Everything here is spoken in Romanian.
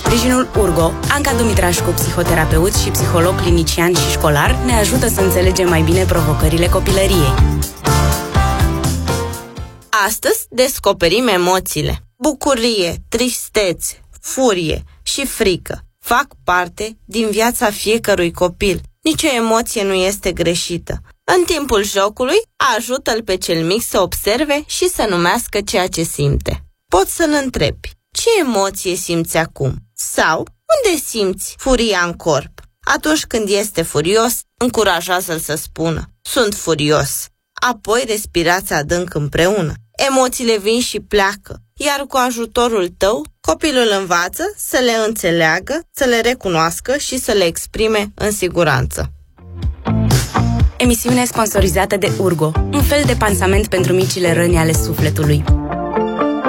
sprijinul Urgo, Anca Dumitrașcu, psihoterapeut și psiholog clinician și școlar, ne ajută să înțelegem mai bine provocările copilăriei. Astăzi descoperim emoțiile. Bucurie, tristețe, furie și frică fac parte din viața fiecărui copil. Nici o emoție nu este greșită. În timpul jocului, ajută-l pe cel mic să observe și să numească ceea ce simte. Poți să-l întrebi: ce emoție simți acum? Sau unde simți furia în corp? Atunci când este furios, încurajează-l să spună: sunt furios. Apoi respirați adânc împreună. Emoțiile vin și pleacă, iar cu ajutorul tău, copilul învață să le înțeleagă, să le recunoască și să le exprime în siguranță. Emisiune sponsorizată de Urgo, un fel de pansament pentru micile răni ale sufletului.